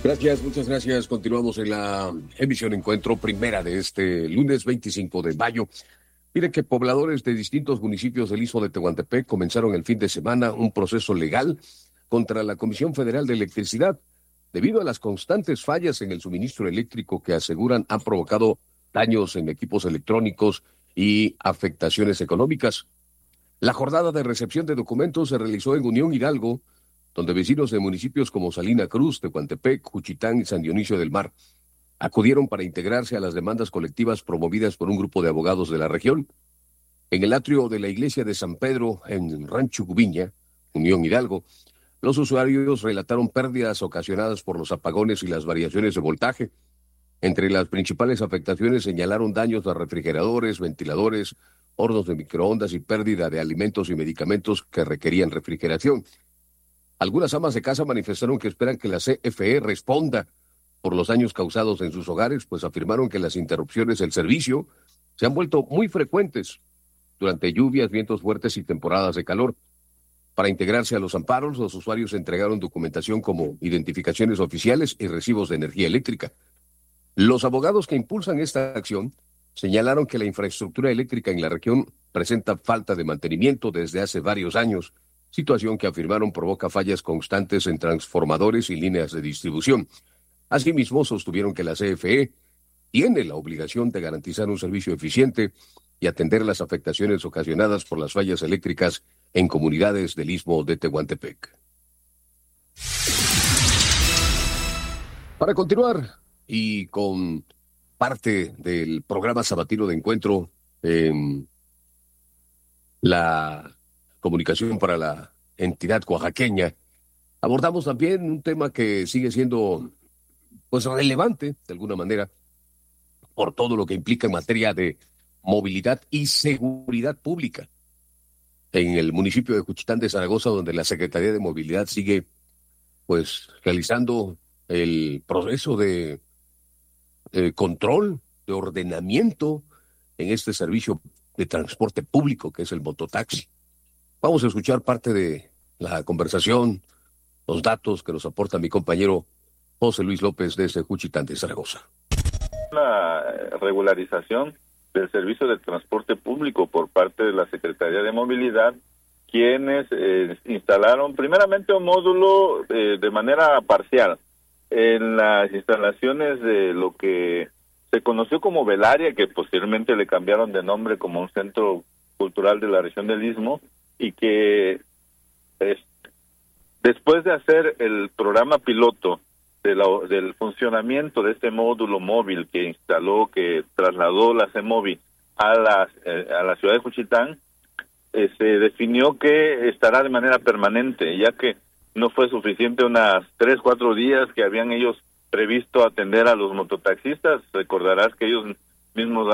Gracias, muchas gracias. Continuamos en la emisión Encuentro Primera de este lunes 25 de mayo. Miren que pobladores de distintos municipios del istmo de Tehuantepec comenzaron el fin de semana un proceso legal contra la Comisión Federal de Electricidad, debido a las constantes fallas en el suministro eléctrico que aseguran han provocado daños en equipos electrónicos y afectaciones económicas. La jornada de recepción de documentos se realizó en Unión Hidalgo, donde vecinos de municipios como Salina Cruz, Tehuantepec, Juchitán y San Dionisio del Mar acudieron para integrarse a las demandas colectivas promovidas por un grupo de abogados de la región. En el atrio de la iglesia de San Pedro, en Rancho Gubiña, Unión Hidalgo, los usuarios relataron pérdidas ocasionadas por los apagones y las variaciones de voltaje. Entre las principales afectaciones señalaron daños a refrigeradores, ventiladores, hornos de microondas y pérdida de alimentos y medicamentos que requerían refrigeración. Algunas amas de casa manifestaron que esperan que la CFE responda por los daños causados en sus hogares, pues afirmaron que las interrupciones del servicio se han vuelto muy frecuentes durante lluvias, vientos fuertes y temporadas de calor. Para integrarse a los amparos, los usuarios entregaron documentación como identificaciones oficiales y recibos de energía eléctrica. Los abogados que impulsan esta acción señalaron que la infraestructura eléctrica en la región presenta falta de mantenimiento desde hace varios años, situación que afirmaron provoca fallas constantes en transformadores y líneas de distribución. Asimismo, sostuvieron que la CFE tiene la obligación de garantizar un servicio eficiente y atender las afectaciones ocasionadas por las fallas eléctricas en comunidades del istmo de Tehuantepec. Para continuar, y con parte del programa sabatino de encuentro en la comunicación para la entidad oaxaqueña, abordamos también un tema que sigue siendo pues relevante de alguna manera por todo lo que implica en materia de movilidad y seguridad pública en el municipio de Juchitán de Zaragoza, donde la Secretaría de Movilidad sigue pues realizando el proceso de control, de ordenamiento en este servicio de transporte público que es el mototaxi. Vamos a escuchar parte de la conversación, los datos que nos aporta mi compañero José Luis López desde Juchitán de Zaragoza. La regularización del servicio de transporte público por parte de la Secretaría de Movilidad, quienes instalaron primeramente un módulo de manera parcial en las instalaciones de lo que se conoció como Velaria, que posteriormente le cambiaron de nombre como un centro cultural de la región del Istmo, y que después de hacer el programa piloto del funcionamiento de este módulo móvil que trasladó la CEMOVI a la ciudad de Juchitán, se definió que estará de manera permanente, ya que no fue suficiente unas 3-4 días que habían ellos previsto atender a los mototaxistas. Recordarás que ellos mismos